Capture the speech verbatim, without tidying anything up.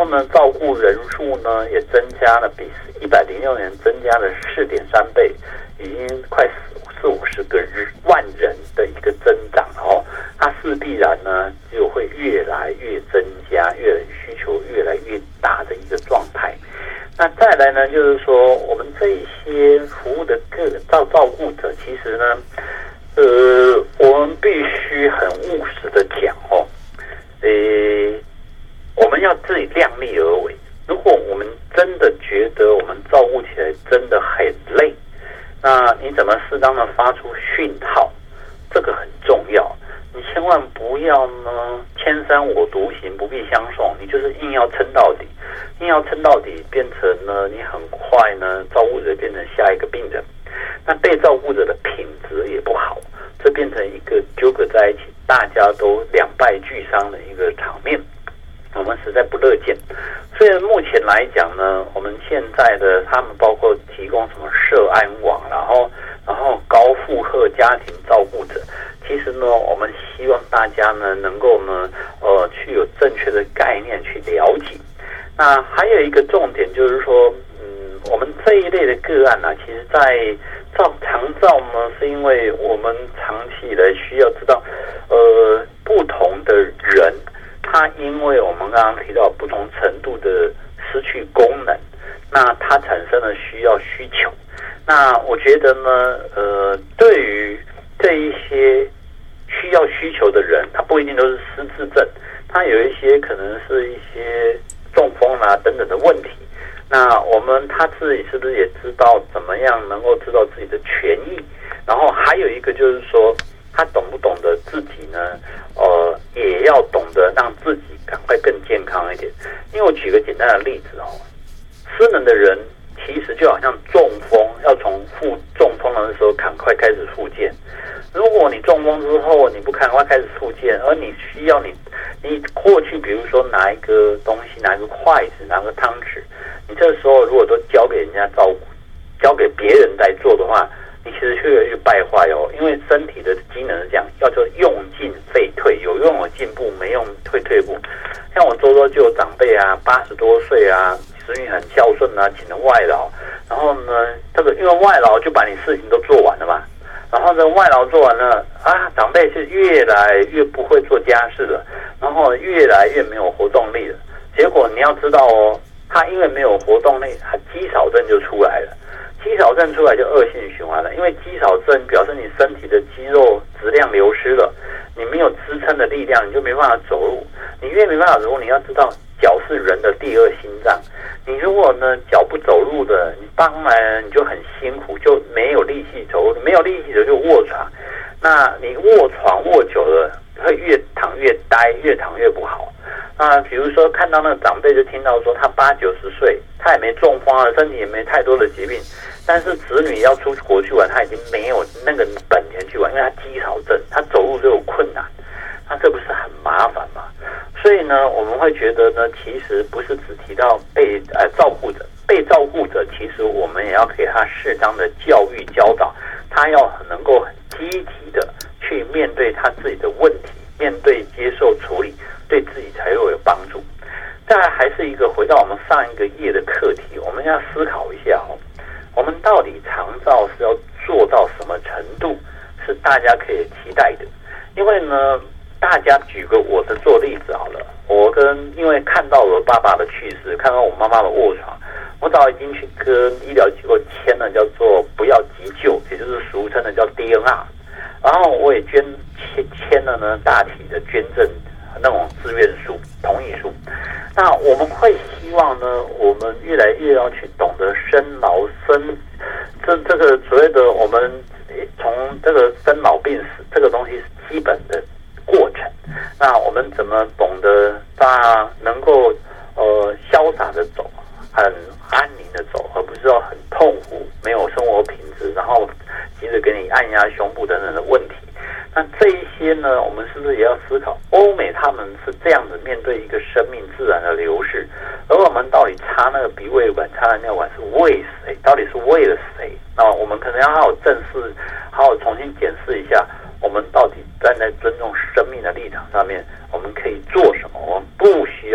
呢，照顾人数呢也增加了，比一百零六年增加了四点三倍，已经快四四五十个万人的一个增长哦。它是必然呢就会越来越增加，越需求越来越大的一个状态。那再来呢，就是说我们这一些服务的个照照顾者，其实呢，呃，我们必须很务实的讲哦，呃，我们要自己量力而为。如果我们真的觉得我们照顾起来真的很累，那你怎么适当的发出讯号，这个很重要。你千万不要呢千山我独行，不必相送，你就是硬要撑到底，硬要撑到底，变成呢你很快呢照顾者变成下一个病人，那被照顾者的品质也不好，这变成一个纠葛在一起，大家都两败俱伤的一个场面，我们实在不乐见。所以目前来讲呢，我们现在的他们包括提供什么社安网，然后然后高负荷家庭照顾者，其实呢，我们希望大家呢能够呢呃去有正确的概念去了解。那还有一个重点就是说，嗯，我们这一类的个案呢、啊，其实在照长照呢，是因为我们长期以来需要知道，呃，不同的人。它因为我们刚刚提到不同程度的失去功能，那它产生了需要需求。那我觉得呢，呃，对于这一些需要需求的人，他不一定都是失智症，他有一些可能是一些中风啊等等的问题。那我们他自己是不是也知道怎么样能够知道自己的权益？然后还有一个就是说，他懂不懂得自己呢？呃，也要懂得让自己赶快更健康一点。因为我举个简单的例子哦，失能的人其实就好像中风，要从复中风的时候赶快开始复健。如果你中风之后你不赶快开始复健，而你需要你你过去比如说拿一个东西，拿一个筷子，拿个汤匙，你这时候如果都交给人家照顾，交给别人来做的话，你其实越来越败坏哦，因为身体的机能是这样，叫做用进废退，有用有进步，没用会退步。像我周遭就有长辈啊，八十多岁啊，子女很孝顺啊，请了外劳，然后呢，这个因为外劳就把你事情都做完了嘛，然后呢，外劳做完了啊，长辈是越来越不会做家事了，然后越来越没有活动力了。结果你要知道哦，他因为没有活动力，他肌少症就出来了。肌少症出来就恶性循环了，因为肌少症表示你身体的肌肉质量流失了，你没有支撑的力量，你就没办法走路。你越没办法走路，你要知道脚是人的第二心脏。你如果呢脚不走路的，你当然你就很辛苦，就没有力气走路，你没有力气走就卧床。那你卧床卧久了，会越躺越呆，越躺越不好。啊，比如说看到那个长辈就听到说他八九十岁，他也没中风啊，身体也没太多的疾病，但是子女要出国去玩，他已经没有那个本钱去玩，因为他肌少症，他走路就有困难，那这不是很麻烦吗？所以呢，我们会觉得呢，其实不是只提到被呃照顾者，被照顾者其实我们也要给他适当的教育教导，他要能够很积极的去面对他自己的问题，面对接受处理，对自己才会有帮助。再来还是一个回到我们上一个页的课题，我们要思考一下哦，我们到底长照是要做到什么程度是大家可以期待的？因为呢，大家举个我的做例子好了，我跟因为看到我爸爸的去世，看到我妈妈的卧床，我早已经去跟医疗机构签了叫做不要急救，也就是俗称的叫 D N R， 然后我也捐签签了呢大体的捐赠那种自愿书、同意书。那我们会希望呢，我们越来越要去懂得生老生，这这个所谓的我们从这个生老病死这个东西是基本的过程。那我们怎么懂得大能够呃潇洒的走，很安宁的走，而不是要很痛苦、没有生活品质，然后急着给你按压胸部等等的问题。那这一些呢，我们是不是也要思考？欧美他们是这样子面对一个生命自然的流逝，而我们到底插那个鼻胃管、插那尿管是为谁？到底是为了谁？那我们可能要好好正视，好好重新检视一下，我们到底站在尊重生命的立场上面，我们可以做什么？我们不需要。